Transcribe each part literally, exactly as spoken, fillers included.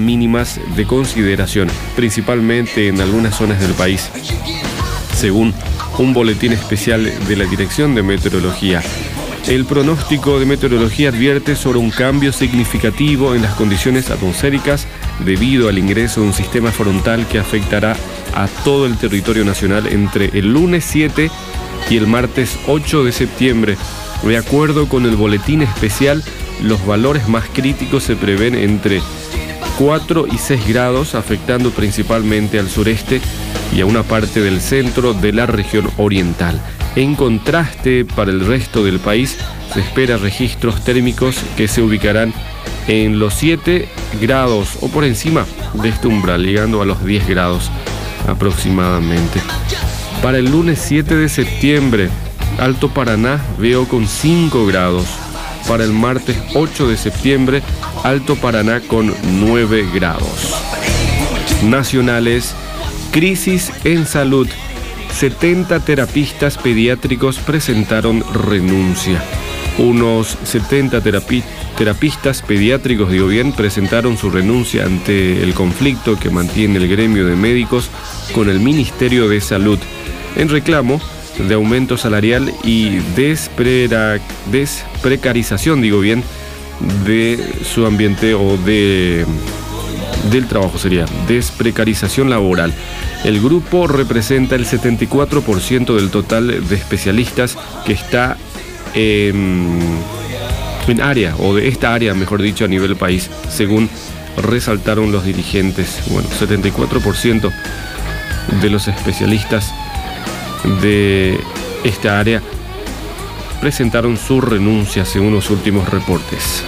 mínimas de consideración, principalmente en algunas zonas del país, según un boletín especial de la Dirección de Meteorología. El pronóstico de meteorología advierte sobre un cambio significativo en las condiciones atmosféricas debido al ingreso de un sistema frontal que afectará a todo el territorio nacional entre el lunes siete y el martes ocho de septiembre. De acuerdo con el boletín especial, los valores más críticos se prevén entre cuatro y seis grados, afectando principalmente al sureste y a una parte del centro de la región oriental. En contraste, para el resto del país se espera registros térmicos que se ubicarán en los siete grados o por encima de este umbral, llegando a los diez grados aproximadamente. Para el lunes siete de septiembre, Alto Paraná veo con cinco grados. Para el martes ocho de septiembre, Alto Paraná con nueve grados. Nacionales, crisis en salud. setenta terapistas pediátricos presentaron renuncia. Unos setenta terapi- terapistas pediátricos, digo bien, presentaron su renuncia ante el conflicto que mantiene el gremio de médicos con el Ministerio de Salud, en reclamo de aumento salarial y desprera- desprecarización, digo bien, de su ambiente o de... del trabajo, sería desprecarización laboral. El grupo representa el setenta y cuatro por ciento del total de especialistas que está en, en área, o de esta área, mejor dicho, a nivel país, según resaltaron los dirigentes. Bueno, setenta y cuatro por ciento de los especialistas de esta área presentaron su renuncia, según los últimos reportes.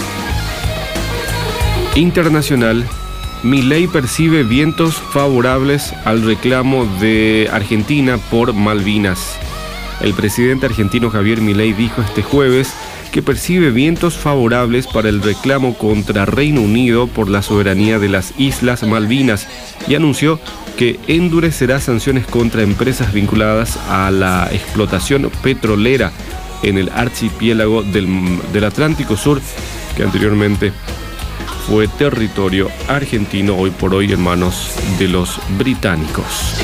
Internacional. Milei percibe vientos favorables al reclamo de Argentina por Malvinas. El presidente argentino Javier Milei dijo este jueves que percibe vientos favorables para el reclamo contra Reino Unido por la soberanía de las Islas Malvinas y anunció que endurecerá sanciones contra empresas vinculadas a la explotación petrolera en el archipiélago del, del Atlántico Sur, que anteriormente fue territorio argentino, hoy por hoy en manos de los británicos.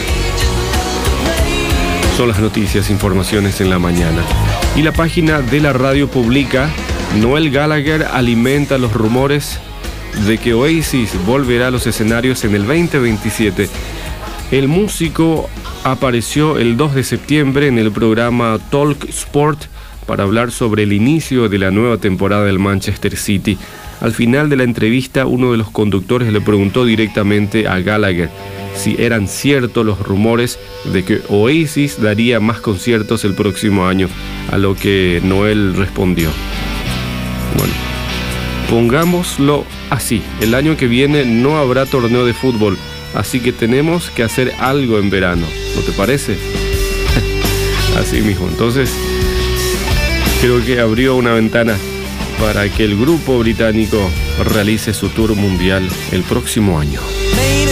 Son las noticias, informaciones en la mañana. Y la página de la radio publica: Noel Gallagher alimenta los rumores de que Oasis volverá a los escenarios en el veinte veintisiete. El músico apareció el dos de septiembre en el programa Talk Sport para hablar sobre el inicio de la nueva temporada del Manchester City. Al final de la entrevista, uno de los conductores le preguntó directamente a Gallagher si eran ciertos los rumores de que Oasis daría más conciertos el próximo año, a lo que Noel respondió: bueno, pongámoslo así, el año que viene no habrá torneo de fútbol, así que tenemos que hacer algo en verano, ¿no te parece? Así mismo, entonces creo que abrió una ventana para que el grupo británico realice su tour mundial el próximo año.